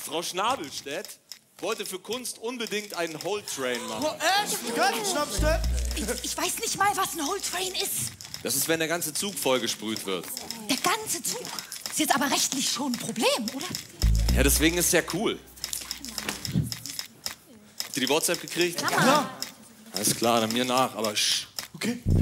Frau Schnabelstedt wollte für Kunst unbedingt einen Whole Train machen. Oh, echt? Ganz Schnabelstedt? Ich weiß nicht mal, was ein Whole Train ist. Das ist, wenn der ganze Zug vollgesprüht wird. Der ganze Zug. Ist jetzt aber rechtlich schon ein Problem, oder? Ja, deswegen ist es ja cool. Habt ihr die WhatsApp gekriegt? Klar. Alles klar, dann mir nach, aber Okay.